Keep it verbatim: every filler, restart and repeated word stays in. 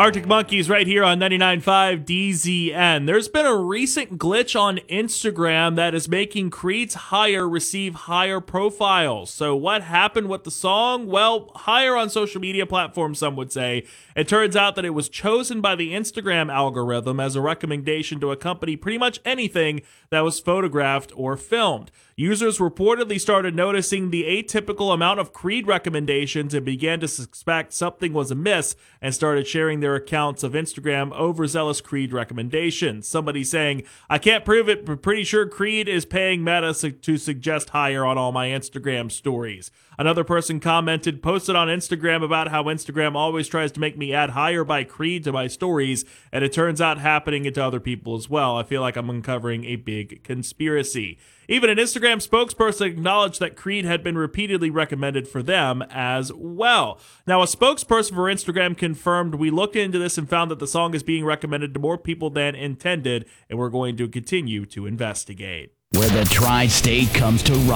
Arctic Monkeys right here on ninety-nine point five D Z N. There's been a recent glitch on Instagram that is making Creed's Higher receive higher profiles. So what happened with the song? Well, higher on social media platforms, some would say. It turns out that it was chosen by the Instagram algorithm as a recommendation to accompany pretty much anything that was photographed or filmed. Users reportedly started noticing the atypical amount of Creed recommendations and began to suspect something was amiss and started sharing their accounts of Instagram overzealous Creed recommendations. Somebody saying, I can't prove it, but pretty sure Creed is paying Meta su- to suggest higher on all my Instagram stories. Another person commented, posted on Instagram about how Instagram always tries to make me add higher by Creed to my stories, and it turns out happening to other people as well. I feel like I'm uncovering a big conspiracy. Even an Instagram spokesperson acknowledged that Creed had been repeatedly recommended for them as well. Now, a spokesperson for Instagram confirmed, we looked into this and found that the song is being recommended to more people than intended, and we're going to continue to investigate. Where the tri-state comes to rock.